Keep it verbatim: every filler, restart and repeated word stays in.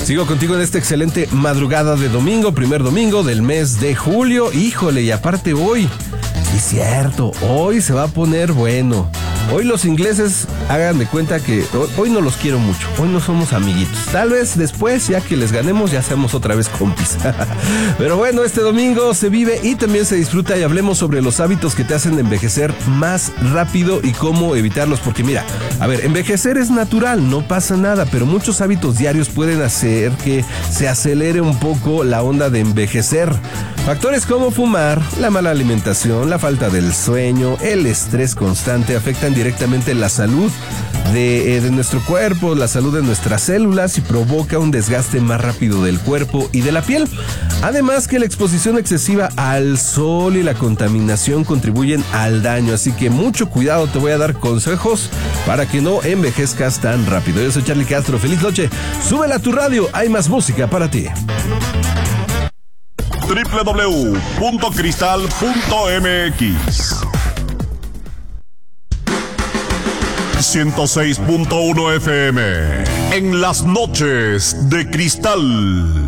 Sigo contigo en esta excelente madrugada de domingo, primer domingo del mes de julio. Híjole, y aparte hoy, es cierto, hoy se va a poner bueno. Hoy los ingleses, hagan de cuenta que hoy no los quiero mucho, hoy no somos amiguitos. Tal vez después, ya que les ganemos, ya seamos otra vez compis. Pero bueno, este domingo se vive y también se disfruta, y hablemos sobre los hábitos que te hacen envejecer más rápido y cómo evitarlos. Porque mira, a ver, envejecer es natural, no pasa nada, pero muchos hábitos diarios pueden hacer que se acelere un poco la onda de envejecer. Factores como fumar, la mala alimentación, la falta del sueño, el estrés constante afectan directamente la salud de, eh, de nuestro cuerpo, la salud de nuestras células, y provoca un desgaste más rápido del cuerpo y de la piel. Además que la exposición excesiva al sol y la contaminación contribuyen al daño, así que mucho cuidado. Te voy a dar consejos para que no envejezcas tan rápido. Yo soy Charlie Castro, feliz noche, súbela a tu radio, hay más música para ti. doble u doble u doble u punto cristal punto m x ciento seis punto uno F M en las noches de Cristal.